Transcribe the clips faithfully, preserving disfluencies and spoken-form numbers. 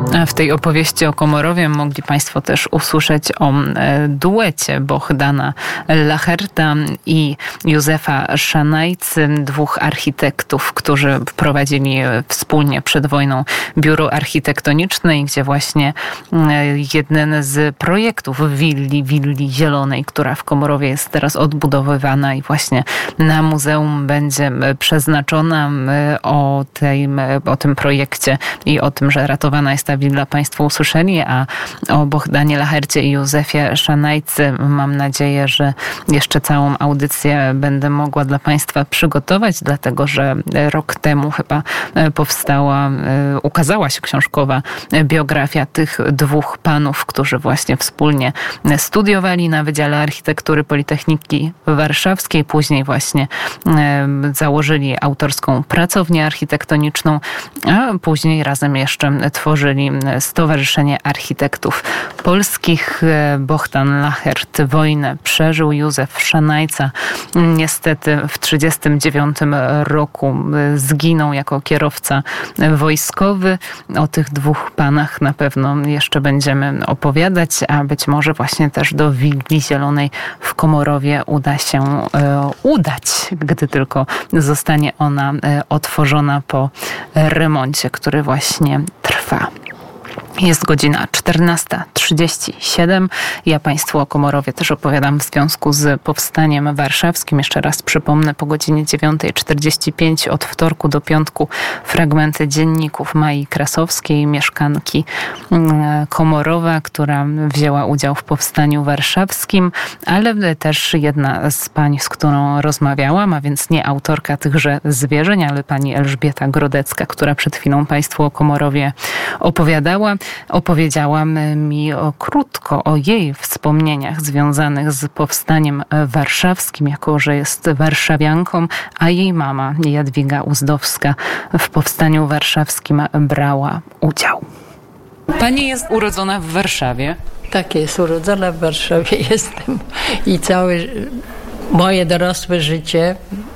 W tej opowieści o Komorowie mogli Państwo też usłyszeć o duecie Bohdana Lacherta i Józefa Szanajcy, dwóch architektów, którzy prowadzili wspólnie przed wojną biuro architektoniczne, gdzie właśnie jeden z projektów willi, willi zielonej, która w Komorowie jest teraz odbudowywana i właśnie na muzeum będzie przeznaczona. O, tej, o tym projekcie i o tym, że ratowana jest ta willa, Państwo usłyszeli, a o Bohdanie Lachercie i Józefie Szanajcy mam nadzieję, że jeszcze całą audycję będę mogła dla Państwa przygotować, dlatego że rok temu chyba powstała, ukazała się książkowa biografia tych dwóch panów, którzy właśnie wspólnie studiowali na Wydziale Architektury Politechniki Warszawskiej, później właśnie założyli autorską pracownię architektoniczną, a później razem jeszcze tworzyli Stowarzyszenie Architektów Polskich. Bohdan Lachert wojnę przeżył, Józef Szanajca niestety w tysiąc dziewięćset trzydziestym dziewiątym roku zginął jako kierowca wojskowy. O tych dwóch panach na pewno jeszcze będziemy opowiadać, a być może właśnie też do Willi Zielonej w Komorowie uda się e, udać, gdy tylko zostanie ona e, otworzona po remoncie, który właśnie trwa. Jest godzina czternasta trzydzieści siedem. Ja Państwu o Komorowie też opowiadam w związku z powstaniem warszawskim. Jeszcze raz przypomnę, po godzinie dziewiąta czterdzieści pięć od wtorku do piątku fragmenty dzienników Mai Krasowskiej, mieszkanki Komorowa, która wzięła udział w powstaniu warszawskim, ale też jedna z pań, z którą rozmawiałam, a więc nie autorka tychże zwierzeń, ale pani Elżbieta Grodecka, która przed chwilą Państwu o Komorowie opowiadała. Opowiedziała mi o, krótko o jej wspomnieniach związanych z powstaniem warszawskim, jako że jest warszawianką, a jej mama Jadwiga Uzdowska w powstaniu warszawskim brała udział. Pani jest urodzona w Warszawie? Tak jest, urodzona w Warszawie jestem i całe moje dorosłe życie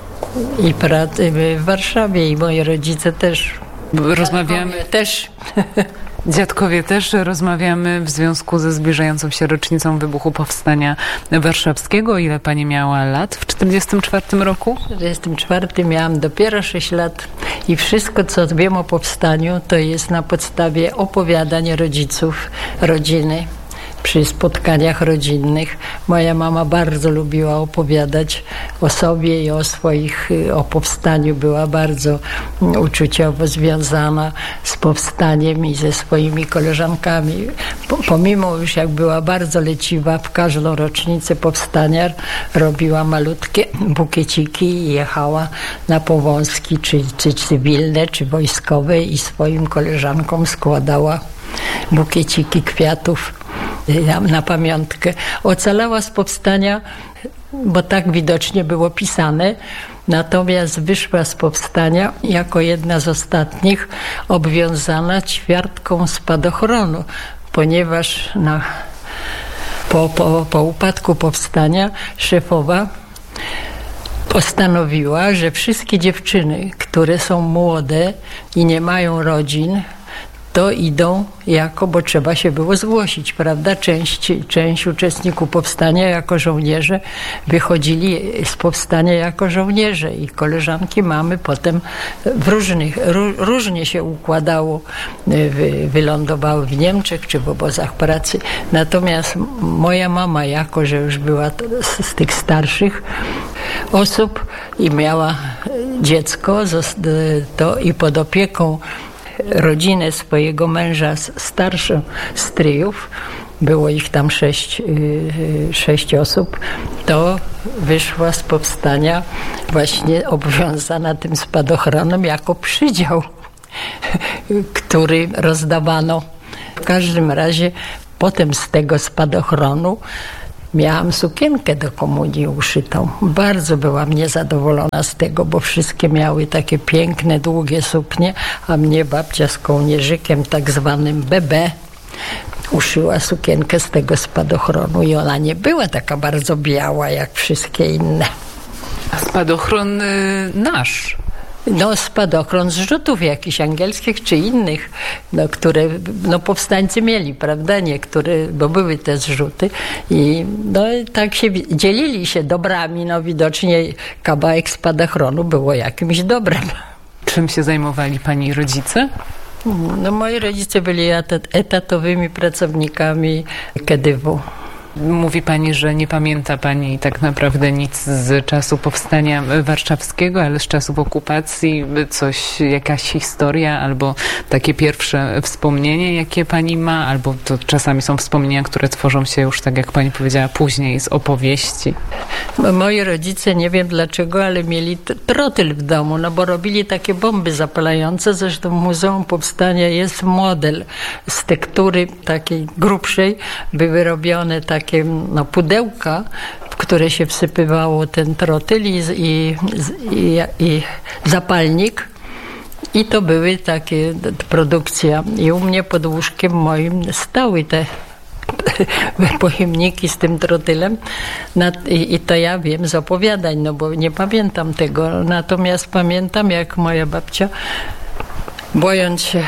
i pracy w Warszawie i moi rodzice też. Rozmawiamy też. Dziadkowie też. Rozmawiamy w związku ze zbliżającą się rocznicą wybuchu Powstania Warszawskiego. Ile pani miała lat w czterdziestym czwartym roku? W czterdziestym czwartym miałam dopiero sześć lat i wszystko, co wiem o powstaniu, to jest na podstawie opowiadań rodziców, rodziny. Przy spotkaniach rodzinnych. Moja mama bardzo lubiła opowiadać o sobie i o swoich, o powstaniu. Była bardzo uczuciowo związana z powstaniem i ze swoimi koleżankami. Pomimo już jak była bardzo leciwa, w każdą rocznicę powstania robiła malutkie bukieciki i jechała na powązki, czy, czy cywilne, czy wojskowe i swoim koleżankom składała bukieciki kwiatów na pamiątkę. Ocalała z powstania, bo tak widocznie było pisane, natomiast wyszła z powstania jako jedna z ostatnich obwiązana ćwiartką spadochronu, ponieważ na, po, po, po upadku powstania szefowa postanowiła, że wszystkie dziewczyny, które są młode i nie mają rodzin, to idą jako, bo trzeba się było zgłosić, prawda? Część, część uczestników powstania jako żołnierze wychodzili z powstania jako żołnierze i koleżanki mamy potem w różnych, ró, różnie się układało, wy, wylądowały w Niemczech czy w obozach pracy. Natomiast moja mama, jako że już była z, z tych starszych osób i miała dziecko, to i pod opieką rodzinę swojego męża, starszą stryjów, było ich tam sześć, sześć osób, to wyszła z powstania właśnie obwiązana tym spadochronem jako przydział, który rozdawano. W każdym razie potem z tego spadochronu miałam sukienkę do komunii uszytą. Bardzo byłam niezadowolona z tego, bo wszystkie miały takie piękne, długie suknie, a mnie babcia z kołnierzykiem, tak zwanym B B, uszyła sukienkę z tego spadochronu i ona nie była taka bardzo biała jak wszystkie inne. A spadochron y, nasz? No, spadochron zrzutów jakichś angielskich czy innych, no, które no, powstańcy mieli, prawda, niektóre, bo były te zrzuty i no, tak się dzielili się dobrami, no widocznie kawałek spadochronu było jakimś dobrem. Czym się zajmowali pani rodzice? No, moi rodzice byli etatowymi pracownikami K D W. Mówi pani, że nie pamięta pani tak naprawdę nic z czasu powstania warszawskiego, ale z czasów okupacji coś, jakaś historia albo takie pierwsze wspomnienie, jakie pani ma, albo to czasami są wspomnienia, które tworzą się już, tak jak pani powiedziała, później z opowieści. Moi rodzice, nie wiem dlaczego, ale mieli trotyl w domu, no bo robili takie bomby zapalające. Zresztą w Muzeum Powstania jest model z tektury takiej grubszej, były robione takie takie no, pudełka, w które się wsypywało ten trotyl i, i, i, i zapalnik. I to były takie produkcja. I u mnie pod łóżkiem moim stały te pojemniki z tym trotylem. I, I to ja wiem z opowiadań, no bo nie pamiętam tego. Natomiast pamiętam, jak moja babcia, bojąc się,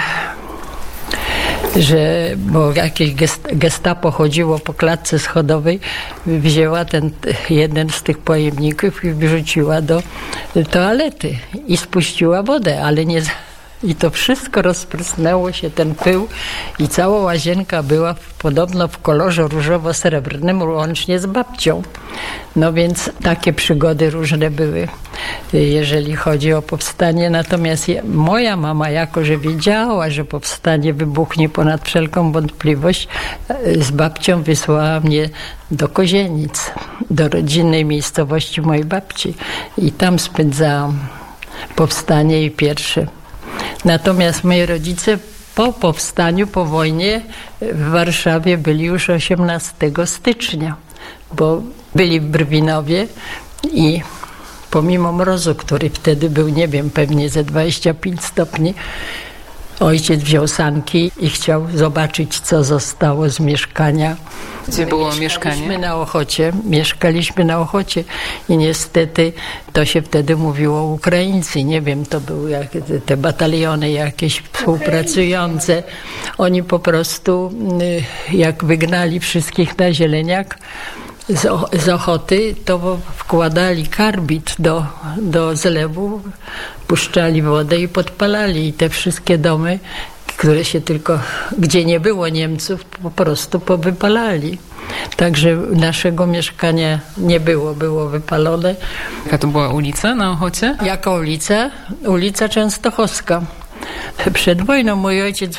że bo jakieś gestapo chodziło po klatce schodowej, wzięła ten jeden z tych pojemników i wrzuciła do toalety i spuściła wodę, ale nie... I to wszystko rozprysnęło się, ten pył i cała łazienka była w, podobno w kolorze różowo-srebrnym, łącznie z babcią. No więc takie przygody różne były, jeżeli chodzi o powstanie. Natomiast ja, moja mama, jako że wiedziała, że powstanie wybuchnie ponad wszelką wątpliwość, z babcią wysłała mnie do Kozienic, do rodzinnej miejscowości mojej babci. I tam spędzałam powstanie i pierwsze. Natomiast moi rodzice po powstaniu, po wojnie w Warszawie byli już osiemnastego stycznia, bo byli w Brwinowie i pomimo mrozu, który wtedy był, nie wiem, pewnie ze dwadzieścia pięć stopni, ojciec wziął sanki i chciał zobaczyć, co zostało z mieszkania. Gdzie było mieszkanie? Mieszkaliśmy na Ochocie. Mieszkaliśmy na Ochocie i niestety to się wtedy mówiło Ukraińcy. Nie wiem, to były jak, te bataliony jakieś współpracujące. Oni po prostu, jak wygnali wszystkich na Zieleniak z, z Ochoty, to wkładali karbid do, do zlewu, puszczali wodę i podpalali. I te wszystkie domy, które się tylko, gdzie nie było Niemców, po prostu powypalali. Także naszego mieszkania nie było, było wypalone. Jaka to była ulica na Ochocie? Jaka ulica? Ulica Częstochowska. Przed wojną mój ojciec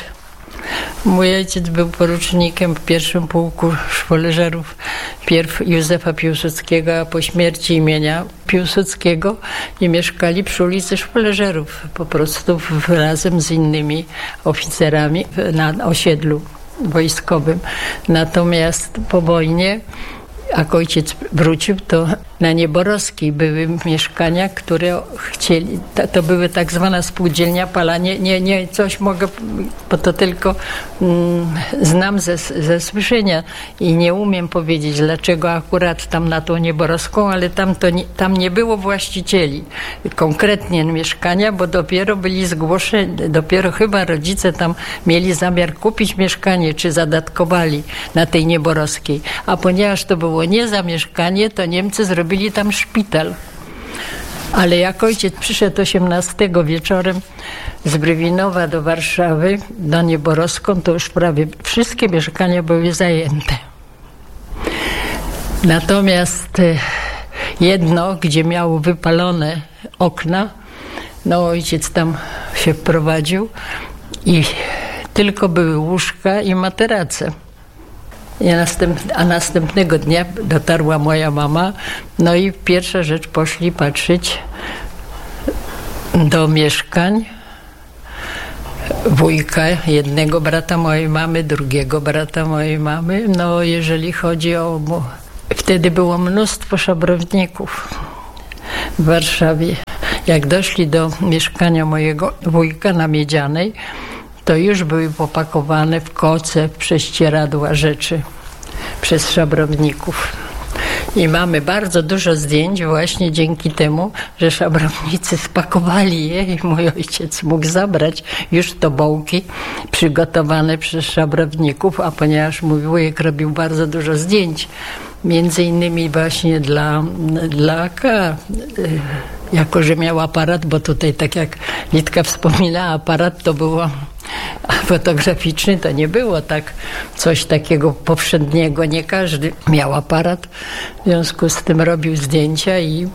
Mój ojciec był porucznikiem w pierwszym pułku szwoleżerów pierw Józefa Piłsudskiego, a po śmierci imienia Piłsudskiego i mieszkali przy ulicy Szwoleżerów, po prostu razem z innymi oficerami na osiedlu wojskowym. Natomiast po wojnie, jak ojciec wrócił, to na Nieborowskiej były mieszkania, które chcieli, to były tak zwana spółdzielnia palania. Nie, nie, coś mogę, bo to tylko mm, znam ze, ze słyszenia i nie umiem powiedzieć, dlaczego akurat tam na tą Nieborowską, ale tam, to nie, tam nie było właścicieli konkretnie mieszkania, bo dopiero byli zgłoszeni, dopiero chyba rodzice tam mieli zamiar kupić mieszkanie, czy zadatkowali na tej Nieborowskiej. A ponieważ to było nie za mieszkanie, to Niemcy zrobili Byli tam szpital. Ale jak ojciec przyszedł osiemnastego wieczorem z Brwinowa do Warszawy, na Nieborowską, to już prawie wszystkie mieszkania były zajęte. Natomiast jedno, gdzie miało wypalone okna, no ojciec tam się wprowadził i tylko były łóżka i materace. A następnego dnia dotarła moja mama, no i pierwsza rzecz poszli patrzeć do mieszkań wujka, jednego brata mojej mamy, drugiego brata mojej mamy. No jeżeli chodzi o... Wtedy było mnóstwo szabrowników w Warszawie. Jak doszli do mieszkania mojego wujka na Miedzianej, to już były popakowane w koce, w prześcieradła rzeczy przez szabrowników. I mamy bardzo dużo zdjęć właśnie dzięki temu, że szabrownicy spakowali je i mój ojciec mógł zabrać już tobołki przygotowane przez szabrowników, a ponieważ mój wujek robił bardzo dużo zdjęć, między innymi właśnie dla, dla K, jako że miał aparat, bo tutaj tak jak Litka wspominała, aparat to było fotograficzny, to nie było tak coś takiego powszedniego, nie każdy miał aparat, w związku z tym robił zdjęcia i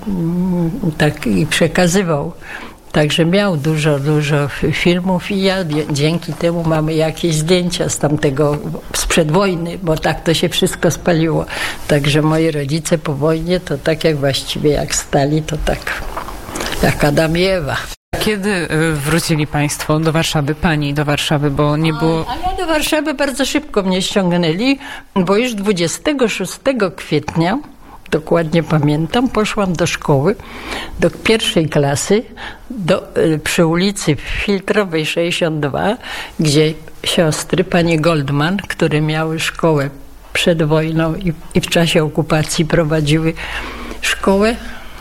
tak i przekazywał. Także miał dużo, dużo filmów i ja dzięki temu mamy jakieś zdjęcia z tamtego, sprzed wojny, bo tak to się wszystko spaliło. Także moi rodzice po wojnie to tak jak właściwie jak stali, to tak jak Adam i Ewa. Kiedy wrócili państwo do Warszawy, pani do Warszawy, bo nie było... A, a ja do Warszawy bardzo szybko mnie ściągnęli, bo już dwudziestego szóstego kwietnia, dokładnie pamiętam, poszłam do szkoły, do pierwszej klasy, do, przy ulicy Filtrowej sześćdziesiąt dwa, gdzie siostry, pani Goldman, które miały szkołę przed wojną i, i w czasie okupacji prowadziły szkołę,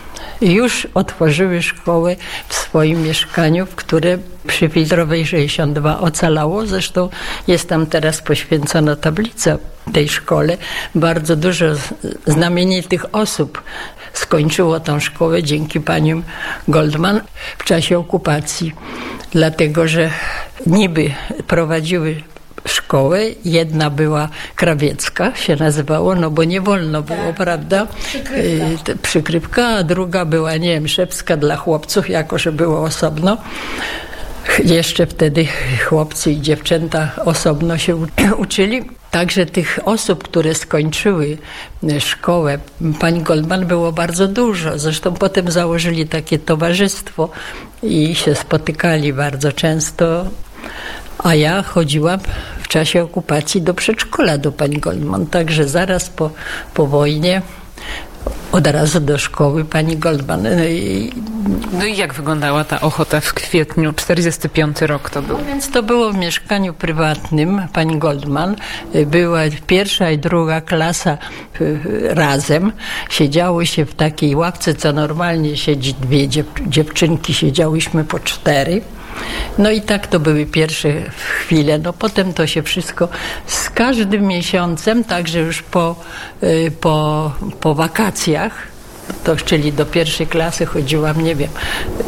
już otworzyły szkołę w swoim mieszkaniu, które przy Filtrowej sześćdziesiąt dwa ocalało. Zresztą jest tam teraz poświęcona tablica tej szkole. Bardzo dużo znamienitych osób skończyło tą szkołę dzięki paniom Goldman w czasie okupacji. Dlatego, że niby prowadziły szkołę. Jedna była krawiecka, się nazywało, no bo nie wolno było, tak, prawda? Przykrywka. Przykrywka, a druga była niemszewska dla chłopców, jako że było osobno. Jeszcze wtedy chłopcy i dziewczęta osobno się uczyli. Także tych osób, które skończyły szkołę pani Goldman było bardzo dużo. Zresztą potem założyli takie towarzystwo i się spotykali bardzo często. A ja chodziłam w czasie okupacji do przedszkola do pani Goldman. Także zaraz po, po wojnie od razu do szkoły pani Goldman. No i jak wyglądała ta ochota w kwietniu? czterdziesty piąty rok to był. No więc to było w mieszkaniu prywatnym pani Goldman. Była pierwsza i druga klasa razem. Siedziało się w takiej ławce, co normalnie siedzi dwie dziew- dziewczynki. Siedziałyśmy po cztery. No i tak to były pierwsze chwile. No potem to się wszystko z każdym miesiącem, także już po, po, po wakacjach, to, czyli do pierwszej klasy chodziłam, nie wiem,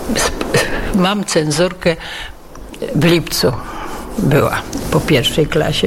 mam cenzurkę w lipcu była po pierwszej klasie.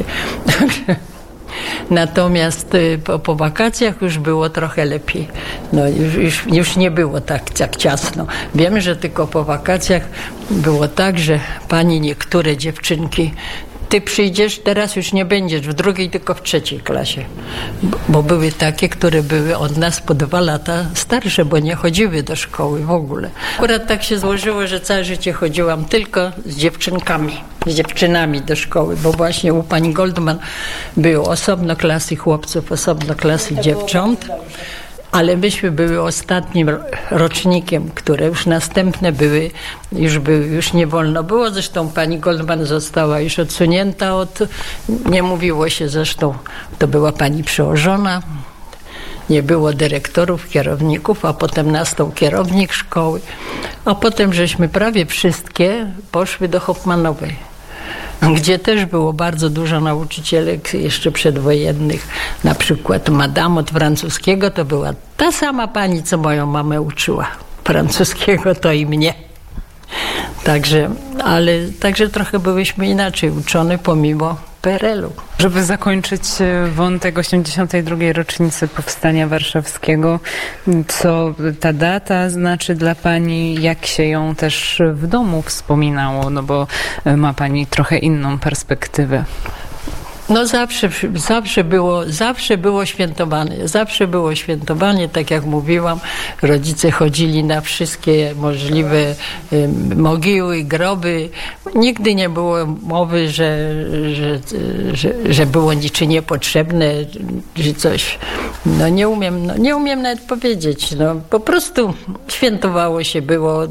Natomiast po, po wakacjach już było trochę lepiej. No, już, już, już nie było tak, tak ciasno. Wiem, że tylko po wakacjach było tak, że pani niektóre dziewczynki, ty przyjdziesz, teraz już nie będziesz w drugiej, tylko w trzeciej klasie. Bo, bo były takie, które były od nas po dwa lata starsze, bo nie chodziły do szkoły w ogóle. Akurat tak się złożyło, że całe życie chodziłam tylko z dziewczynkami, z dziewczynami do szkoły, bo właśnie u pani Goldman były osobno klasy chłopców, osobno klasy dziewcząt. Ale myśmy były ostatnim rocznikiem, które już następne były, już, były, już nie wolno było. Zresztą pani Goldman została już odsunięta od, nie mówiło się zresztą, to była pani przełożona, nie było dyrektorów, kierowników, a potem nastał kierownik szkoły, a potem żeśmy prawie wszystkie poszły do Hoffmanowej, gdzie też było bardzo dużo nauczycielek jeszcze przedwojennych. Na przykład madame od francuskiego to była ta sama pani, co moją mamę uczyła francuskiego, to i mnie. Także, ale także trochę byłyśmy inaczej uczone pomimo P R L u. Żeby zakończyć wątek osiemdziesiątej drugiej rocznicy Powstania Warszawskiego, co ta data znaczy dla pani, jak się ją też w domu wspominało, no bo ma pani trochę inną perspektywę. No zawsze, zawsze było, zawsze było świętowanie, zawsze było świętowanie, tak jak mówiłam, rodzice chodzili na wszystkie możliwe y, mogiły, groby. Nigdy nie było mowy, że, że, że, że było niczy niepotrzebne, czy coś. No nie umiem, no nie umiem nawet powiedzieć, no po prostu świętowało się, było